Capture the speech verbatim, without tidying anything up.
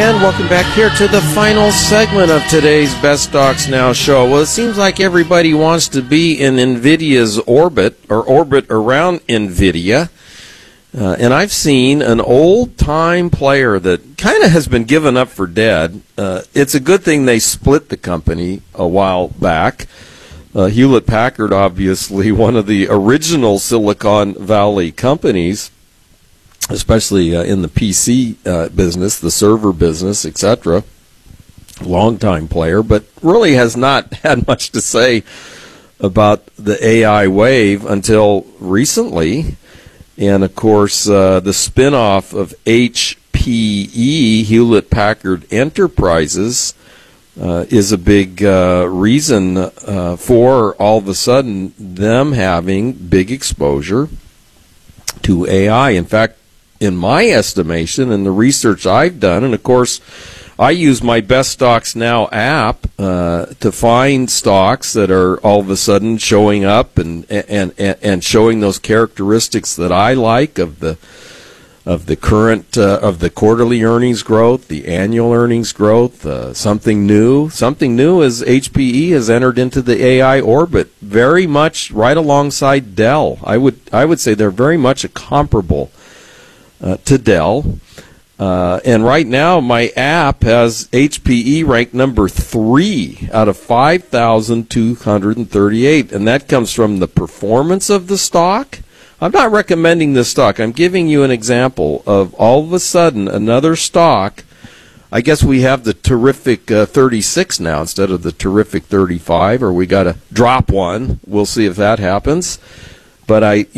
And welcome back here to the final segment of today's Best Stocks Now show. Well, it seems like everybody wants to be in NVIDIA's orbit, or orbit around NVIDIA. Uh, and I've seen an old-time player that kind of has been given up for dead. Uh, it's a good thing they split the company a while back. Uh, Hewlett-Packard, obviously, one of the original Silicon Valley companies, especially uh, in the P C uh, business, the server business, et cetera. Long-time player, but really has not had much to say about the A I wave until recently. And, of course, uh, the spinoff of H P E, Hewlett-Packard Enterprises, uh, is a big uh, reason uh, for, all of a sudden, them having big exposure to A I. In fact, in my estimation and the research I've done, and, of course, I use my Best Stocks Now app uh, to find stocks that are all of a sudden showing up and, and and and showing those characteristics that I like of the of the current uh, of the quarterly earnings growth, the annual earnings growth, uh, something new. Something new is H P E has entered into the A I orbit, very much right alongside Dell. I would I would say they're very much a comparable uh, to Dell. Uh, and right now, my app has H P E ranked number three out of five thousand two hundred thirty-eight, and that comes from the performance of the stock. I'm not recommending this stock. I'm giving you an example of all of a sudden another stock. I guess we have the terrific uh, thirty-six now instead of the terrific thirty-five, or we got to drop one. We'll see if that happens. But I.